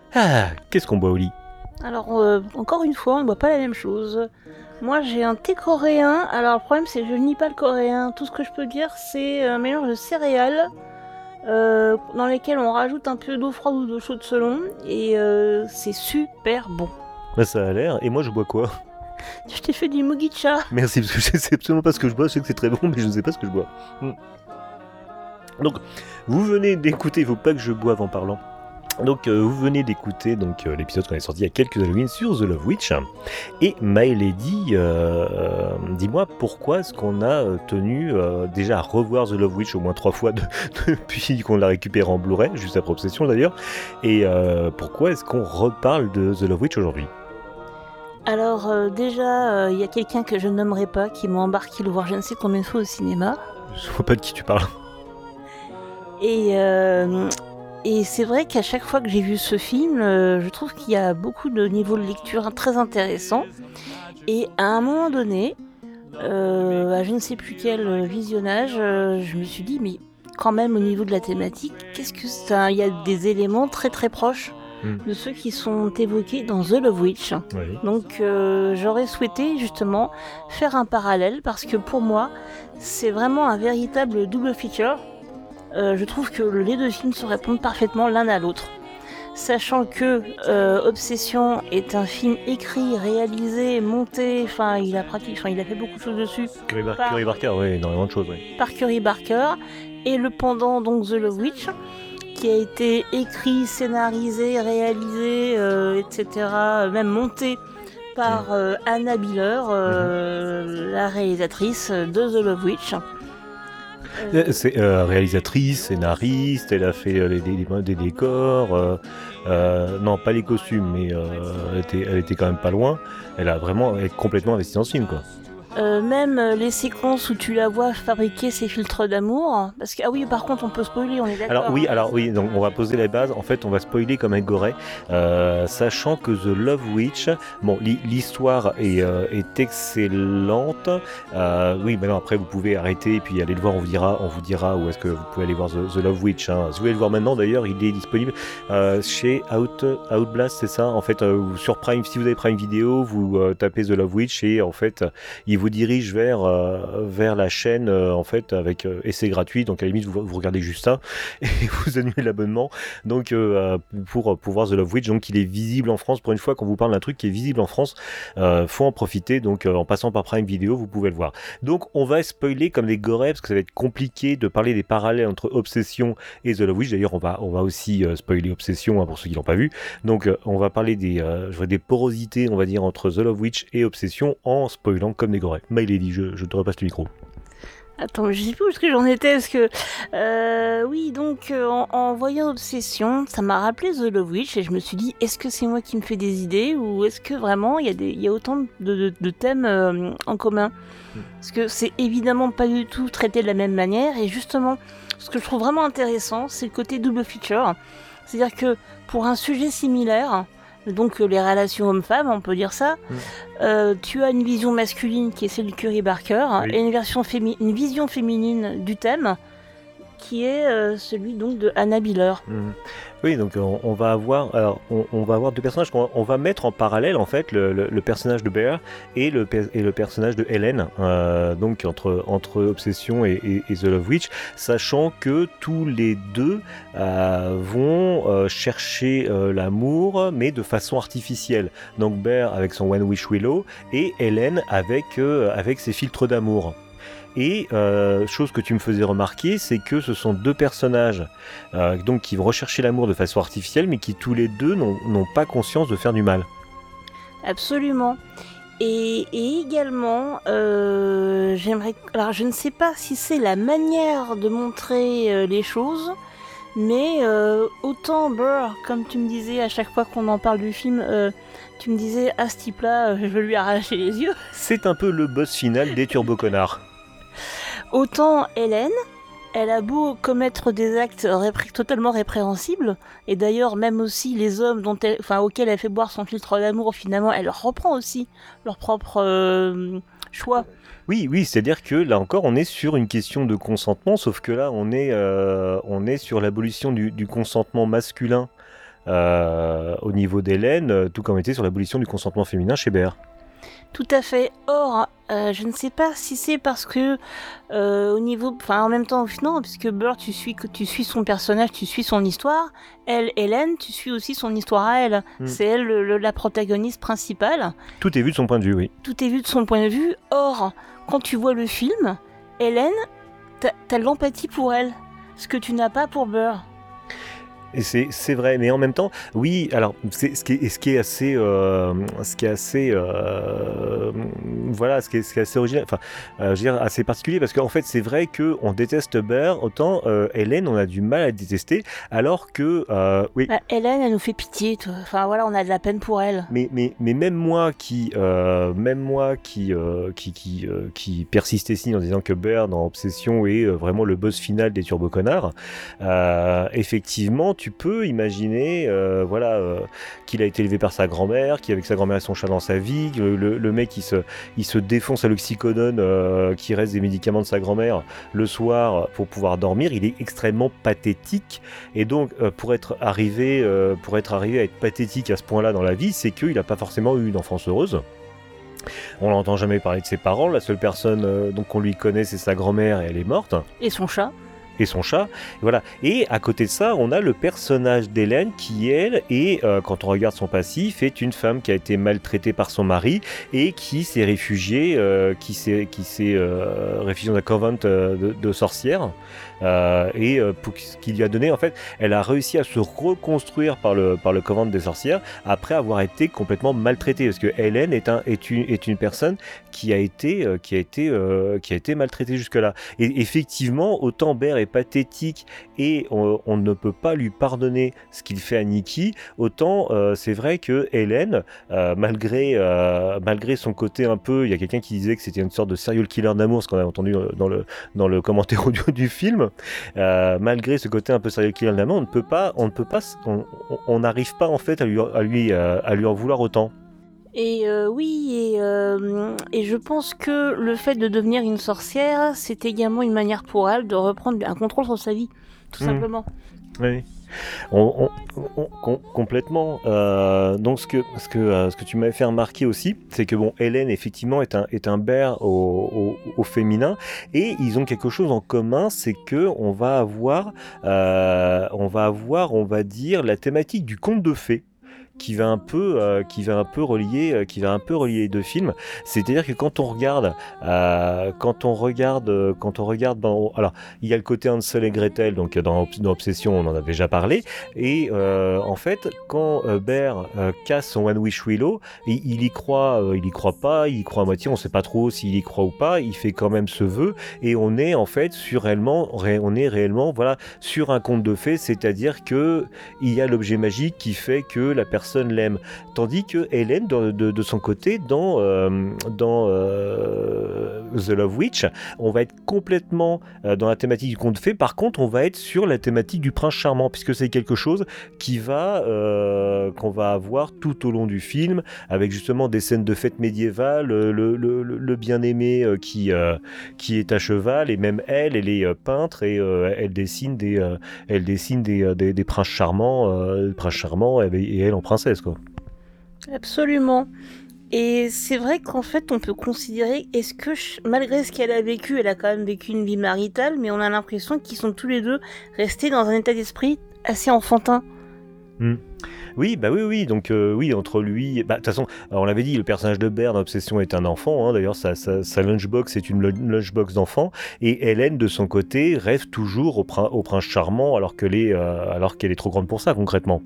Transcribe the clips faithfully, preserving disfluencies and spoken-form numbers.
Ah, qu'est-ce qu'on boit au lit? Alors, euh, encore une fois, on ne boit pas la même chose. Moi, j'ai un thé coréen. Alors, le problème, c'est que je nie pas le coréen. Tout ce que je peux dire, c'est un mélange de céréales euh, dans lesquelles on rajoute un peu d'eau froide ou d'eau chaude selon. Et euh, c'est super bon. Bah ça a l'air, et moi je bois quoi? Je t'ai fait du mugicha. Merci, parce que je sais absolument pas ce que je bois, je sais que c'est très bon, mais je ne sais pas ce que je bois. Hmm. Donc, vous venez d'écouter, il faut pas que je boive en parlant. Donc, euh, vous venez d'écouter donc euh, l'épisode qu'on est sorti il y a quelques Halloween sur The Love Witch. Et My Lady, euh, euh, dis-moi pourquoi est-ce qu'on a euh, tenu euh, déjà à revoir The Love Witch au moins trois fois de, depuis qu'on l'a récupéré en Blu-ray, juste après Obsession d'ailleurs. Et euh, pourquoi est-ce qu'on reparle de The Love Witch aujourd'hui? Alors, euh, déjà, il euh, y a quelqu'un que je ne nommerai pas qui m'a embarqué le voir je ne sais combien de fois au cinéma. Je vois pas de qui tu parles. Et. Euh, Et c'est vrai qu'à chaque fois que j'ai vu ce film, euh, je trouve qu'il y a beaucoup de niveaux de lecture très intéressants. Et à un moment donné, euh, à je ne sais plus quel visionnage, euh, je me suis dit, mais quand même au niveau de la thématique, qu'est-ce que c'est un... Il y a des éléments très très proches mm. de ceux qui sont évoqués dans The Love Witch. Oui. Donc euh, j'aurais souhaité justement faire un parallèle parce que pour moi, c'est vraiment un véritable double feature. Euh, je trouve que les deux films se répondent parfaitement l'un à l'autre. Sachant que euh, Obsession est un film écrit, réalisé, monté, enfin il a pratiqué, enfin il a fait beaucoup de choses dessus. Curry, Bar- par, Curry Barker, oui, énormément de choses, oui. Par Curry Barker, et le pendant donc The Love Witch, qui a été écrit, scénarisé, réalisé, euh, et cetera, même monté par euh, Anna Biller, euh, mm-hmm. la réalisatrice de The Love Witch. Euh... C'est euh, réalisatrice, scénariste, elle a fait euh, des, des, des décors, euh, euh, non pas les costumes, mais euh, elle, était, elle était quand même pas loin. Elle a vraiment elle est complètement investie dans ce film, quoi. Euh, même les séquences où tu la vois fabriquer ses filtres d'amour, parce que ah oui, par contre on peut spoiler, on est d'accord. Alors oui, hein. alors oui, donc on va poser les bases. En fait, on va spoiler comme un goret, euh, sachant que The Love Witch, bon, l'histoire est, euh, est excellente. Euh, oui, mais non, après vous pouvez arrêter et puis aller le voir. On vous dira, on vous dira où est-ce que vous pouvez aller voir The, The Love Witch. Hein. Si vous voulez le voir maintenant, d'ailleurs, il est disponible euh, chez Out, Outblast, c'est ça. En fait, euh, sur Prime, si vous avez Prime Video, vous euh, tapez The Love Witch et en fait, il vous dirige vers euh, vers la chaîne euh, en fait avec euh, et c'est gratuit, donc à la limite vous, vous regardez juste ça et vous annulez l'abonnement donc euh, pour pour voir The Love Witch. Donc il est visible en France. Pour une fois qu'on vous parle d'un truc qui est visible en France, euh, faut en profiter. Donc euh, en passant par Prime Video, vous pouvez le voir. Donc on va spoiler comme des gorets parce que ça va être compliqué de parler des parallèles entre Obsession et The Love Witch. D'ailleurs on va on va aussi euh, spoiler Obsession hein, pour ceux qui l'ont pas vu. Donc euh, on va parler des euh, je vois des porosités on va dire entre The Love Witch et Obsession en spoilant comme des gorets. My Lady, je, je te repasse le micro. Attends, je sais plus où est-ce que j'en étais, parce que... Euh, oui, donc, euh, en, en voyant Obsession, ça m'a rappelé The Love Witch, et je me suis dit, est-ce que c'est moi qui me fais des idées, ou est-ce que vraiment, il y, y a autant de, de, de thèmes euh, en commun mm. Parce que c'est évidemment pas du tout traité de la même manière, et justement, ce que je trouve vraiment intéressant, c'est le côté double feature. C'est-à-dire que, pour un sujet similaire... donc les relations hommes-femmes, on peut dire ça. Mmh. Euh, tu as une vision masculine qui est celle de Curry Barker oui. et une, version fémi- une vision féminine du thème qui est euh, celui donc de Anna Biller. Mmh. Oui, donc on, on va avoir, alors on, on va avoir deux personnages qu'on on va mettre en parallèle en fait, le, le, le personnage de Bear et le, et le personnage de Helen, euh, donc entre entre Obsession et, et, et The Love Witch, sachant que tous les deux euh, vont euh, chercher euh, l'amour, mais de façon artificielle. Donc Bear avec son One Wish Willow et Helen avec euh, avec ses filtres d'amour. Et euh, chose que tu me faisais remarquer, c'est que ce sont deux personnages euh, donc qui vont rechercher l'amour de façon artificielle, mais qui tous les deux n'ont, n'ont pas conscience de faire du mal. Absolument. Et, et également, euh, j'aimerais. Alors, je ne sais pas si c'est la manière de montrer euh, les choses, mais euh, autant Burr, comme tu me disais à chaque fois qu'on en parle du film. Euh, tu me disais, à ce type-là, je veux lui arracher les yeux. C'est un peu le boss final des Turbo Connards. Autant Hélène, elle a beau commettre des actes répr- totalement répréhensibles, et d'ailleurs même aussi les hommes dont elle, enfin, auxquels elle fait boire son filtre d'amour, finalement elle reprend aussi leur propre euh, choix. Oui, oui, c'est-à-dire que là encore, on est sur une question de consentement, sauf que là, on est, euh, on est sur l'abolition du, du consentement masculin. euh, au niveau d'Hélène, euh, tout comme était sur l'abolition du consentement féminin chez Bear. Tout à fait. Or, euh, je ne sais pas si c'est parce que euh, au niveau, enfin en même temps, non, puisque Burr, tu suis que tu suis son personnage, tu suis son histoire. Elle, Hélène, tu suis aussi son histoire à elle. Mm. C'est elle le, le, la protagoniste principale. Tout est vu de son point de vue, oui. Tout est vu de son point de vue. Or, quand tu vois le film, Hélène, t'as, t'as de l'empathie pour elle, ce que tu n'as pas pour Burr. Et c'est, c'est vrai, mais en même temps, oui, alors, c'est, ce, qui est, ce qui est assez, euh, ce qui est assez, euh, voilà, ce qui est, ce qui est assez original, enfin, euh, je veux dire, assez particulier, parce qu'en fait, c'est vrai qu'on déteste Bear, autant euh, Hélène, on a du mal à la détester, alors que, euh, oui. Bah, Hélène, elle nous fait pitié, toi. Enfin, voilà, on a de la peine pour elle. Mais, mais, mais même moi qui, euh, même moi qui, euh, qui, qui, euh, qui persiste ici en disant que Bear, dans Obsession, est euh, vraiment le boss final des Turbo Connards, euh, effectivement, tu peux imaginer euh, voilà, euh, qu'il a été élevé par sa grand-mère, qu'avec sa grand-mère et son chat dans sa vie, le, le, le mec il se, il se défonce à l'oxycodone euh, qui reste des médicaments de sa grand-mère le soir pour pouvoir dormir, il est extrêmement pathétique et donc euh, pour, être arrivé, euh, pour être arrivé à être pathétique à ce point-là dans la vie, c'est qu'il n'a pas forcément eu une enfance heureuse. On l'entend jamais parler de ses parents, la seule personne euh, donc qu'on lui connaît c'est sa grand-mère et elle est morte. Et son chat et son chat, et voilà. Et à côté de ça, on a le personnage d'Hélène qui, elle, est, euh, quand on regarde son passif, est une femme qui a été maltraitée par son mari et qui s'est réfugiée, euh, qui s'est, qui s'est euh, réfugiée dans un convent euh, de, de sorcières. Euh, et euh, pour ce qu'il lui a donné, en fait, elle a réussi à se reconstruire par le, par le convent des sorcières après avoir été complètement maltraitée. Parce que Hélène est, un, est, une, est une personne qui a été, euh, qui a été, euh, qui a été maltraitée jusque-là. Et effectivement, autant Bear est pathétique et on, on ne peut pas lui pardonner ce qu'il fait à Nikki, autant euh, c'est vrai que Hélène, euh, malgré, euh, malgré son côté un peu, il y a quelqu'un qui disait que c'était une sorte de serial killer d'amour, ce qu'on a entendu dans le, dans le commentaire audio du film, euh, malgré ce côté un peu serial killer d'amour, on ne peut pas, on ne peut pas, on n'arrive pas en fait à lui, à lui, à lui en vouloir autant. Et euh, oui, et, euh, et je pense que le fait de devenir une sorcière, c'est également une manière pour elle de reprendre un contrôle sur sa vie, tout mmh. simplement. Oui, on, on, on, on, complètement. Euh, donc ce que, ce, que, euh, ce que tu m'avais fait remarquer aussi, c'est que bon, Hélène effectivement est un, est un Bear au, au, au féminin, et ils ont quelque chose en commun, c'est que on va avoir, euh, on va avoir, on va dire, la thématique du conte de fées. Qui va un peu, euh, qui va un peu relier, euh, qui va un peu relier les deux films. C'est-à-dire que quand on regarde, euh, quand on regarde, euh, quand on regarde, ben, alors il y a le côté Hansel et Gretel, donc dans, dans Obsession, on en a déjà parlé. Et euh, en fait, quand euh, Bear euh, casse son One Wish Willow, il, il y croit, euh, il y croit pas, il y croit à moitié, on sait pas trop s'il y croit ou pas. Il fait quand même ce vœu, et on est en fait sur réellement, ré, on est réellement, voilà, sur un conte de fées, c'est-à-dire que il y a l'objet magique qui fait que la personne l'aime, tandis que Hélène de, de, de son côté dans, euh, dans euh, The Love Witch, on va être complètement euh, dans la thématique du conte de fées. Par contre on va être sur la thématique du prince charmant, puisque c'est quelque chose qui va euh, qu'on va avoir tout au long du film, avec justement des scènes de fête médiévale, le, le, le, le bien-aimé euh, qui, euh, qui est à cheval, et même elle, elle est euh, peintre, et euh, elle dessine des, euh, elle dessine des, des, des princes charmants, euh, princes charmants, et, et elle en princesse. Quoi. Absolument. Et c'est vrai qu'en fait, on peut considérer, est-ce que, malgré ce qu'elle a vécu, elle a quand même vécu une vie maritale, mais on a l'impression qu'ils sont tous les deux restés dans un état d'esprit assez enfantin. Mmh. Oui, bah oui, oui, donc euh, oui, entre lui, bah de toute façon, on l'avait dit, le personnage de Bear dans Obsession est un enfant, hein, d'ailleurs sa, sa, sa lunchbox est une lunchbox d'enfant, et Hélène, de son côté, rêve toujours au, prin- au prince charmant, alors qu'elle est, euh, alors qu'elle est trop grande pour ça, concrètement.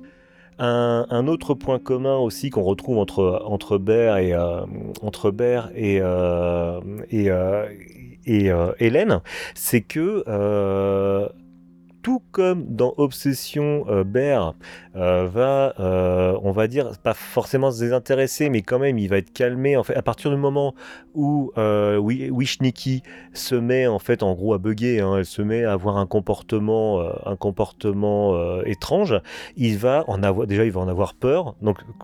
Un, un autre point commun aussi qu'on retrouve entre, entre Bear et, euh, entre Bear et, euh, et, euh, et euh, Hélène, c'est que euh, tout comme dans Obsession, euh, Bear euh, va, euh, on va dire, pas forcément se désintéresser, mais quand même, il va être calmé. En fait, à partir du moment où euh, Wish Nikki se met en fait, en gros, à bugger, hein, elle se met à avoir un comportement, euh, un comportement euh, étrange, il va en avoir, déjà, il va en avoir peur. Donc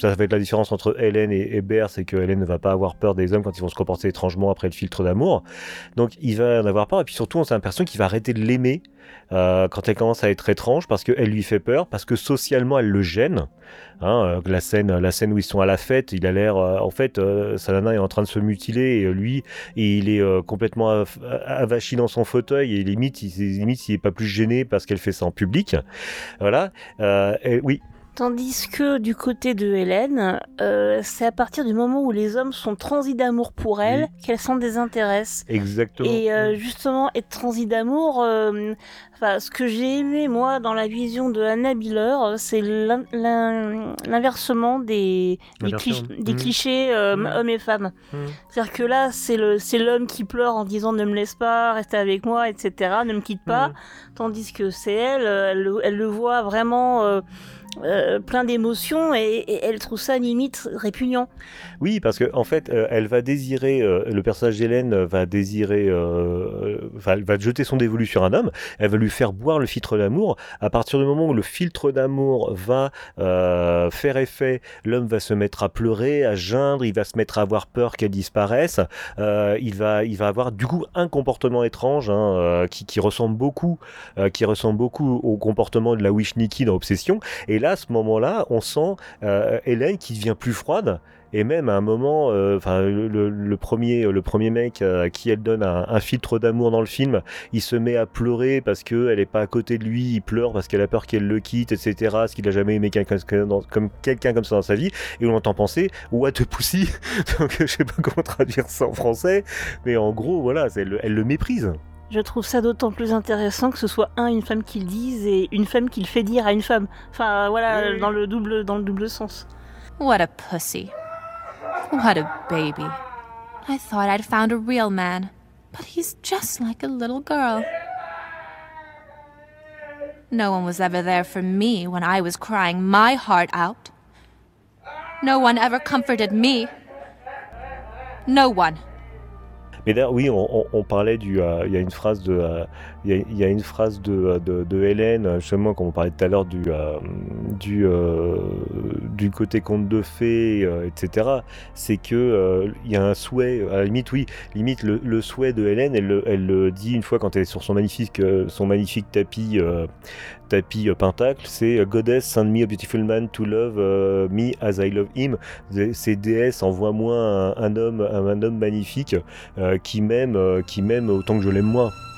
ça va être la différence entre Hélène et Hébert, c'est que Hélène ne va pas avoir peur des hommes quand ils vont se comporter étrangement après le filtre d'amour. Donc il va en avoir peur, et puis surtout on a l'impression qu'il va arrêter de l'aimer euh, quand elle commence à être étrange, parce qu'elle lui fait peur, parce que socialement elle le gêne. Hein, euh, la scène, la scène où ils sont à la fête, il a l'air, euh, en fait, euh, sa nana est en train de se mutiler, et euh, lui, et il est euh, complètement av- avachi dans son fauteuil, et limite, il, limite, il est pas plus gêné parce qu'elle fait ça en public. Voilà. Euh, et, oui. Tandis que du côté de Hélène, euh, c'est à partir du moment où les hommes sont transis d'amour pour elle Oui. qu'elle s'en désintéresse. Exactement. Et euh, justement, être transi d'amour, euh, enfin, ce que j'ai aimé moi dans la vision de Anna Biller, euh, c'est l'in- l'in- l'inversement des, des, L'inversion. clich- des Mmh. clichés euh, Mmh. hommes et femmes. Mmh. C'est-à-dire que là, c'est le c'est l'homme qui pleure en disant ne me laisse pas, reste avec moi, et cetera. Ne me quitte pas. Mmh. Tandis que c'est elle, euh, elle, le- elle le voit vraiment. Euh, Euh, plein d'émotions et, et elle trouve ça limite répugnant. Oui, parce que en fait, euh, elle va désirer, euh, le personnage d'Hélène va désirer, euh, va, va jeter son dévolu sur un homme. Elle va lui faire boire le filtre d'amour. À partir du moment où le filtre d'amour va euh, faire effet, l'homme va se mettre à pleurer, à geindre, il va se mettre à avoir peur qu'elle disparaisse. Euh, il va, il va avoir du coup un comportement étrange hein, euh, qui, qui ressemble beaucoup, euh, qui ressemble beaucoup au comportement de la Witch Nikki dans Obsession. Et là, à ce moment-là, on sent euh, Hélène qui devient plus froide. Et même à un moment, enfin euh, le, le premier, le premier mec euh, à qui elle donne un, un filtre d'amour dans le film, il se met à pleurer parce que elle est pas à côté de lui, il pleure parce qu'elle a peur qu'elle le quitte, et cetera. Parce qu'il a jamais aimé quelqu'un comme, comme quelqu'un comme ça dans sa vie. Et on entend penser what a pussy. Donc je sais pas comment traduire ça en français, mais en gros voilà, c'est le, elle le méprise. Je trouve ça d'autant plus intéressant que ce soit un une femme qui le dise et une femme qui le fait dire à une femme. Enfin voilà, Oui. dans le double dans le double sens. What a pussy. What a baby. I thought I'd found a real man, but he's just like a little girl. No one was ever there for me when I was crying my heart out. No one ever comforted me. No one. Mais d'ailleurs, oui, on, on, on parlait du. Il euh, y a une phrase de. Il euh, y, y a une phrase de, de, de Hélène, justement, comme on parlait tout à l'heure du, euh, du, euh, du côté conte de fées, euh, et cetera. C'est que euh, il y a un souhait. À la limite, oui, limite le, le souhait de Hélène, elle le, elle le dit une fois quand elle est sur son magnifique, son magnifique tapis. Euh, tapis euh, pentacle, c'est euh, Goddess send me a beautiful man to love uh, me as I love him. C'est déesse, envoie-moi un, un homme, un, un homme magnifique euh, qui m'aime, euh, qui m'aime autant que je l'aime moi.